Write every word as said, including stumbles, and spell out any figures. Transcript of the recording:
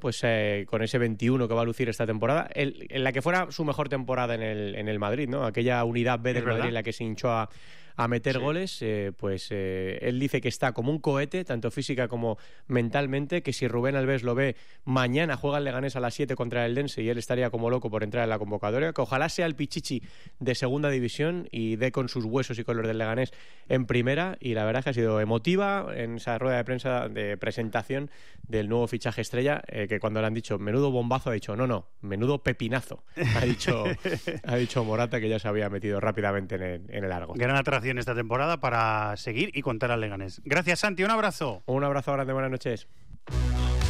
pues eh, con ese veintiuno que va a lucir esta temporada, el, en la que fuera su mejor temporada en el, en el Madrid, ¿no? Aquella unidad B del Madrid en la que se hinchó a, a meter sí. goles, eh, pues eh, él dice que está como un cohete, tanto física como mentalmente, que si Rubén Alves lo ve, mañana juega el Leganés a las siete contra el Eldense y él estaría como loco por entrar en la convocatoria, que ojalá sea el Pichichi de segunda división y dé con sus huesos y con los del Leganés en primera, y la verdad es que ha sido emotiva en esa rueda de prensa de presentación del nuevo fichaje estrella, eh, que cuando le han dicho menudo bombazo ha dicho no, no, menudo pepinazo, ha dicho, ha dicho Morata, que ya se había metido rápidamente en el, en el Argo. Gran atracción esta temporada para seguir y contar al Leganés. Gracias, Santi, un abrazo. Un abrazo grande, buenas noches.